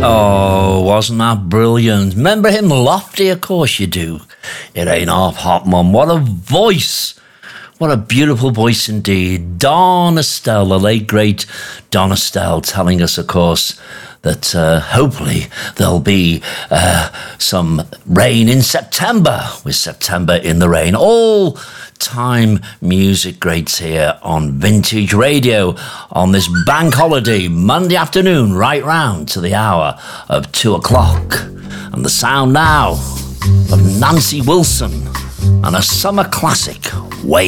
Oh, wasn't that brilliant? Remember him, Lofty? Of course you do. It ain't half hot, Mum. What a voice. What a beautiful voice indeed. Don Estelle, the late great Don Estelle, telling us, of course, that hopefully there'll be some rain in September, with September in the rain. All time music greats here on Vintage Radio on this bank holiday Monday afternoon, right round to the hour of 2 o'clock. And the sound now of Nancy Wilson and a summer classic, Way